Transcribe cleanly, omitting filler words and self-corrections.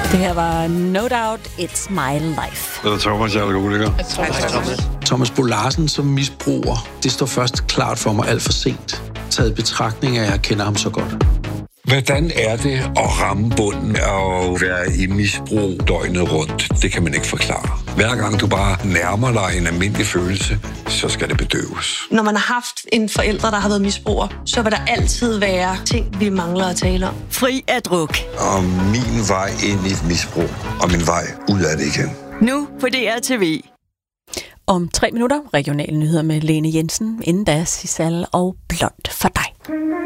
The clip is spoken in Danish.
Det her var No Doubt, It's My Life. Det er Thomas, jeg er alkoholiker. Thomas Bo Larsen som misbruger, det står først klart for mig alt for sent. Taget i betragtning af, at jeg kender ham så godt. Hvordan er det at ramme bunden og være i misbrug døgnet rundt? Det kan man ikke forklare. Hver gang du bare nærmer dig en almindelig følelse, så skal det bedøves. Når man har haft en forælder, der har været misbruger, så vil der altid være ting, vi mangler at tale om. Fri af druk. Og min vej ind i et misbrug, og min vej ud af det igen. Nu på DRTV. Om 3 minutter regionale nyheder med Lene Jensen. Inden da Sissal og Blond for dig.